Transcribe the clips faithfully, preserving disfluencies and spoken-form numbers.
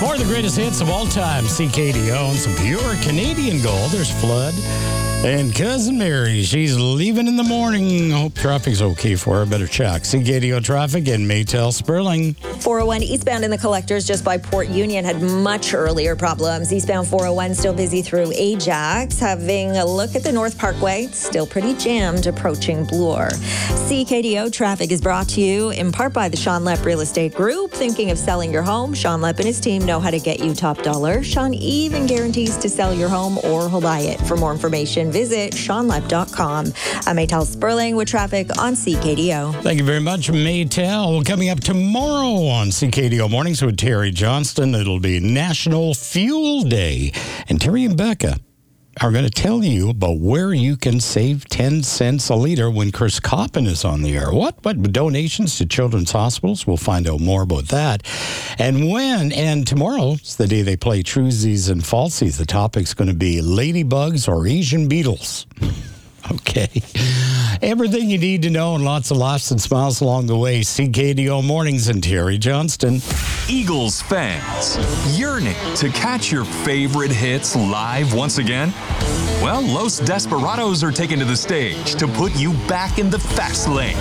More of the greatest hits of all time. C K D O and some pure Canadian gold. There's Flood. And Cousin Mary, she's leaving in the morning. Hope traffic's okay for her. Better check. C K D O traffic in Maytel Sperling. four oh one eastbound in the collectors just by Port Union had much earlier problems. Eastbound four oh one still busy through Ajax. Having a look at the North Parkway, it's still pretty jammed approaching Bloor. C K D O traffic is brought to you in part by the Sean Lepp Real Estate Group. Thinking of selling your home? Sean Lepp and his team know how to get you top dollar. Sean even guarantees to sell your home or he'll buy it. For more information, visit sean lepp dot com. I'm Maytel Sperling with traffic on C K D O. Thank you very much, Maytel. Coming up tomorrow on C K D O Mornings with Terry Johnston, it'll be National Fuel Day. And Terry and Becca are going to tell you about where you can save ten cents a liter when Chris Coppin is on the air. What? What donations to children's hospitals? We'll find out more about that. And when? And tomorrow's the day they play Truesies and Falsies. The topic's going to be ladybugs or Asian beetles. Okay. Everything you need to know and lots of laughs and smiles along the way. C K D O Mornings and Terry Johnston. Eagles fans, yearning to catch your favorite hits live once again? Well, Los Desperados are taken to the stage to put you back in the fast lane.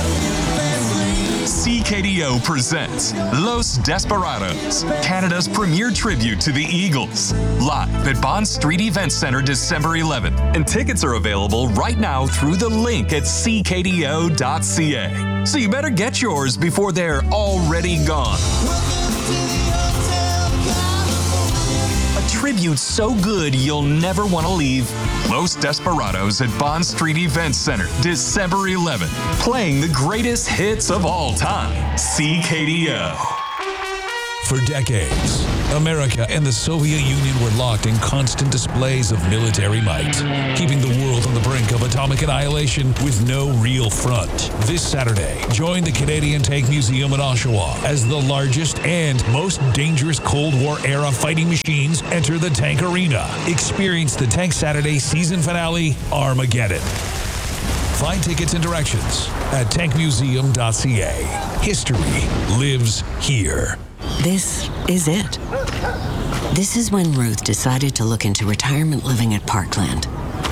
C K D O presents Los Desperados, Canada's premier tribute to the Eagles. Live at Bond Street Event Center December eleventh. And tickets are available right now through the link at c k d o dot c a. So you better get yours before they're already gone. A tribute so good you'll never want to leave. Los Desperados at Bond Street Event Center, December eleventh. Playing the greatest hits of all time. C K D O. For decades, America and the Soviet Union were locked in constant displays of military might, keeping the world on the brink of atomic annihilation with no real front. This Saturday, join the Canadian Tank Museum in Oshawa as the largest and most dangerous Cold War-era fighting machines enter the tank arena. Experience the Tank Saturday season finale, Armageddon. Find tickets and directions at tank museum dot c a. History lives here. This is it. This is when Ruth decided to look into retirement living at Parkland.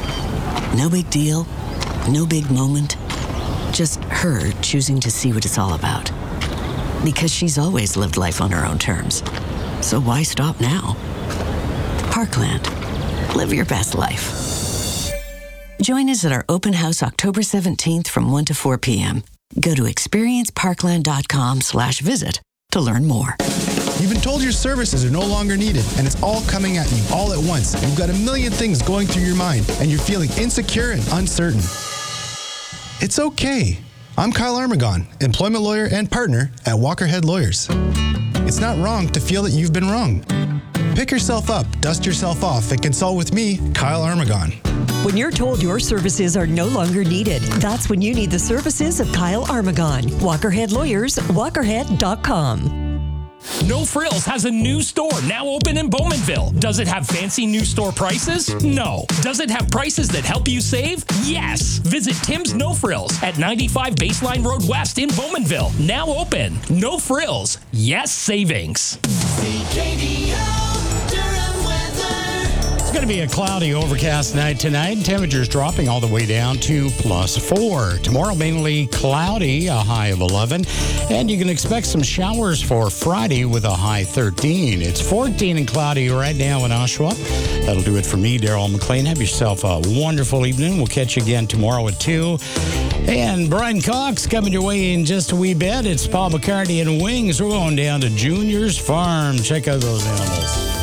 No big deal, no big moment, just her choosing to see what it's all about. Because she's always lived life on her own terms. So why stop now? Parkland. Live your best life. Join us at our open house October seventeenth from one to four p.m. Go to experience parkland dot com slash visit to learn more. You've been told your services are no longer needed, and it's all coming at you all at once. You've got a million things going through your mind, and you're feeling insecure and uncertain. It's okay. I'm Kyle Armagon, employment lawyer and partner at Walkerhead Lawyers. It's not wrong to feel that you've been wrong. Pick yourself up, dust yourself off, and consult with me, Kyle Armagon. When you're told your services are no longer needed, that's when you need the services of Kyle Armagon. Walkerhead Lawyers, walkerhead dot com. No Frills has a new store now open in Bowmanville. Does it have fancy new store prices? No. Does it have prices that help you save? Yes. Visit Tim's No Frills at ninety-five Baseline Road West in Bowmanville. Now open. No Frills. Yes savings. C K D O. It's going to be a cloudy, overcast night tonight. Temperatures dropping all the way down to plus four. Tomorrow, mainly cloudy, a high of eleven. And you can expect some showers for Friday with a high thirteen. It's fourteen and cloudy right now in Oshawa. That'll do it for me, Daryl McLean. Have yourself a wonderful evening. We'll catch you again tomorrow at two. And Brian Cox coming your way in just a wee bit. It's Paul McCartney and Wings. We're going down to Junior's Farm. Check out those animals.